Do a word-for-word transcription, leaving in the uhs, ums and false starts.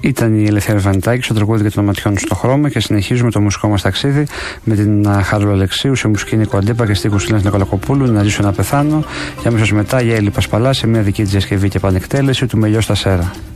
Ήταν η Ελευθερία Βανιτάκη στο τραγούδι για των ματιών στο χρώμα και συνεχίζουμε το μουσικό μας ταξίδι με την Χαρούλα Αλεξίου σε μουσική Νίκο Αντίπα και στίχους Λένας Νικολακοπούλου, Να ζήσω να πεθάνω, και αμέσως μετά η Έλλη Πασπαλά σε μια δική της διασκευή και πανεκτέλεση του Μελιό στα Σέρα.